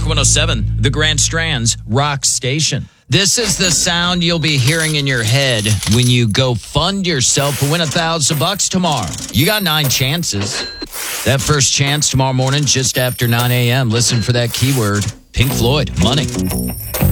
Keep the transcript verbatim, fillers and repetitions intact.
Rock one oh seven, the Grand Strand's Rock Station. This is the sound you'll be hearing in your head when you go fund yourself to win a thousand bucks tomorrow. You got nine chances. That first chance tomorrow morning, just after nine a.m. Listen for that keyword, Pink Floyd, money.